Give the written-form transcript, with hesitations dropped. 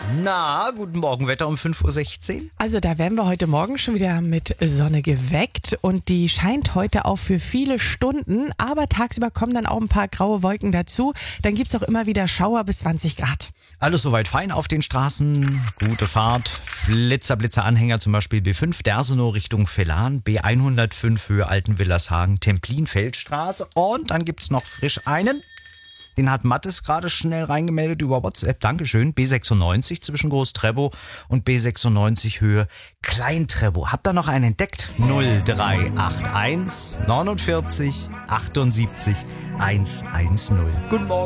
Na, guten Morgen, Wetter um 5.16 Uhr. Also da werden wir heute Morgen schon wieder mit Sonne geweckt und die scheint heute auch für viele Stunden, aber tagsüber kommen dann auch ein paar graue Wolken dazu. Dann gibt's auch immer wieder Schauer bis 20 Grad. Alles soweit fein auf den Straßen, gute Fahrt, Blitzer-Anhänger, zum Beispiel B5 Dersenow Richtung Velan, B105 Höhe Altenwillershagen, Templin-Feldstraße und dann gibt's noch frisch einen. Den hat Mattes gerade schnell reingemeldet über WhatsApp. Dankeschön. B96 zwischen Groß-Treppow und B96 Höhe Klein-Treppow. Habt ihr noch einen entdeckt? 0381 49 78 110. Guten Morgen.